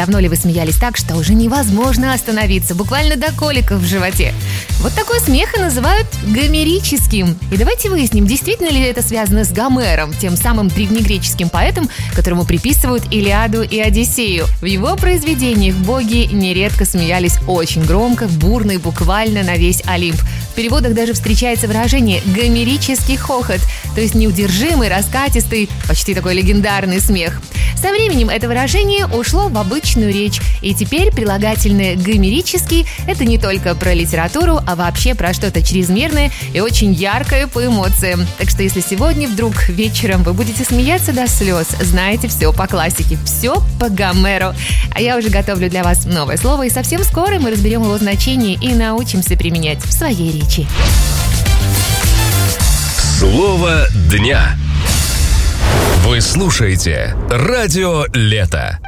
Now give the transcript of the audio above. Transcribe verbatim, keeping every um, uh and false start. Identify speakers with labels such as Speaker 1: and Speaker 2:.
Speaker 1: Давно ли вы смеялись так, что уже невозможно остановиться, буквально до коликов в животе? Вот такой смех и называют гомерическим. И давайте выясним, действительно ли это связано с Гомером, тем самым древнегреческим поэтом, которому приписывают Илиаду и Одиссею. В его произведениях боги нередко смеялись очень громко, бурно и буквально на весь Олимп. В переводах даже встречается выражение «гомерический хохот», то есть неудержимый, раскатистый, почти такой легендарный смех. Со временем это выражение ушло в обычную речь, и теперь прилагательное «гомерический» — это не только про литературу, а вообще про что-то чрезмерное и очень яркое по эмоциям. Так что если сегодня вдруг вечером вы будете смеяться до слез, знаете, все по классике, все по Гомеру. А я уже готовлю для вас новое слово, и совсем скоро мы разберем его значение и научимся применять в своей речи.
Speaker 2: Слово дня. Вы слушаете «Радио Лето».